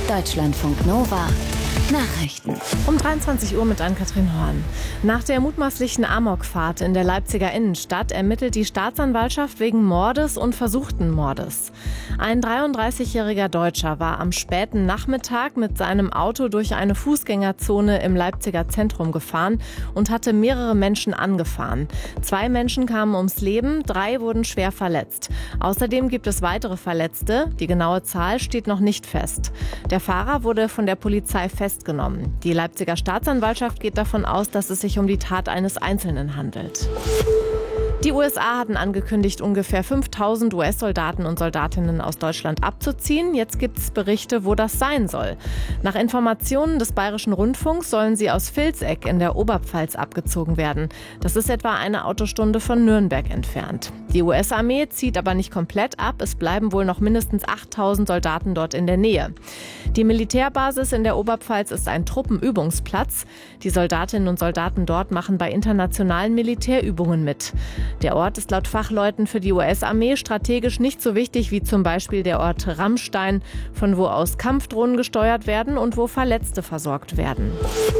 Deutschlandfunk Nova Nachrichten. Um 23 Uhr mit Ann-Kathrin Horn. Nach der mutmaßlichen Amokfahrt in der Leipziger Innenstadt ermittelt die Staatsanwaltschaft wegen Mordes und versuchten Mordes. Ein 33-jähriger Deutscher war am späten Nachmittag mit seinem Auto durch eine Fußgängerzone im Leipziger Zentrum gefahren und hatte mehrere Menschen angefahren. 2 Menschen kamen ums Leben, 3 wurden schwer verletzt. Außerdem gibt es weitere Verletzte. Die genaue Zahl steht noch nicht fest. Der Fahrer wurde von der Polizei festgenommen. Die Leipziger Staatsanwaltschaft geht davon aus, dass es sich um die Tat eines Einzelnen handelt. Die USA hatten angekündigt, ungefähr 5.000 US-Soldaten und Soldatinnen aus Deutschland abzuziehen. Jetzt gibt es Berichte, wo das sein soll. Nach Informationen des Bayerischen Rundfunks sollen sie aus Vilseck in der Oberpfalz abgezogen werden. Das ist etwa eine Autostunde von Nürnberg entfernt. Die US-Armee zieht aber nicht komplett ab. Es bleiben wohl noch mindestens 8.000 Soldaten dort in der Nähe. Die Militärbasis in der Oberpfalz ist ein Truppenübungsplatz. Die Soldatinnen und Soldaten dort machen bei internationalen Militärübungen mit. Der Ort ist laut Fachleuten für die US-Armee strategisch nicht so wichtig wie zum Beispiel der Ort Ramstein, von wo aus Kampfdrohnen gesteuert werden und wo Verletzte versorgt werden.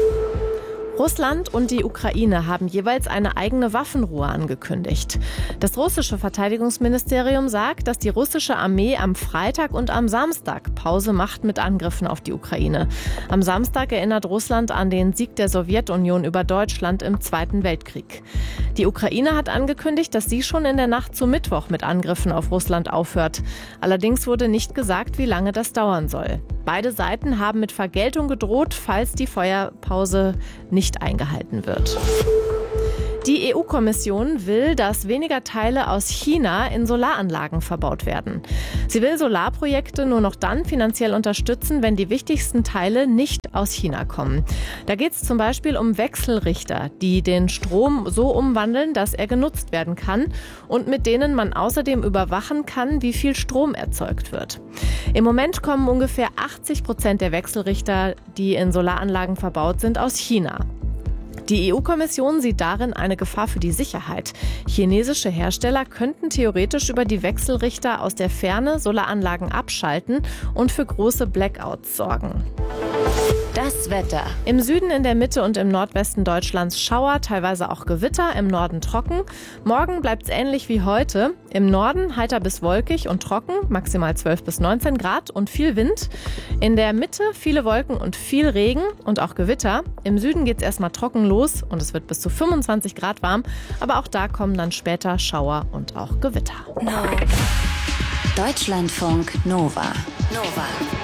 Russland und die Ukraine haben jeweils eine eigene Waffenruhe angekündigt. Das russische Verteidigungsministerium sagt, dass die russische Armee am Freitag und am Samstag Pause macht mit Angriffen auf die Ukraine. Am Samstag erinnert Russland an den Sieg der Sowjetunion über Deutschland im Zweiten Weltkrieg. Die Ukraine hat angekündigt, dass sie schon in der Nacht zum Mittwoch mit Angriffen auf Russland aufhört. Allerdings wurde nicht gesagt, wie lange das dauern soll. Beide Seiten haben mit Vergeltung gedroht, falls die Feuerpause nicht eingehalten wird. Die EU-Kommission will, dass weniger Teile aus China in Solaranlagen verbaut werden. Sie will Solarprojekte nur noch dann finanziell unterstützen, wenn die wichtigsten Teile nicht aus China kommen. Da geht es zum Beispiel um Wechselrichter, die den Strom so umwandeln, dass er genutzt werden kann und mit denen man außerdem überwachen kann, wie viel Strom erzeugt wird. Im Moment kommen ungefähr 80% der Wechselrichter, die in Solaranlagen verbaut sind, aus China. Die EU-Kommission sieht darin eine Gefahr für die Sicherheit. Chinesische Hersteller könnten theoretisch über die Wechselrichter aus der Ferne Solaranlagen abschalten und für große Blackouts sorgen. Das Wetter. Im Süden, in der Mitte und im Nordwesten Deutschlands Schauer, teilweise auch Gewitter, im Norden trocken. Morgen bleibt es ähnlich wie heute. Im Norden heiter bis wolkig und trocken, maximal 12 bis 19 Grad und viel Wind. In der Mitte viele Wolken und viel Regen und auch Gewitter. Im Süden geht es erstmal trocken los und es wird bis zu 25 Grad warm. Aber auch da kommen dann später Schauer und auch Gewitter. Deutschlandfunk Nova.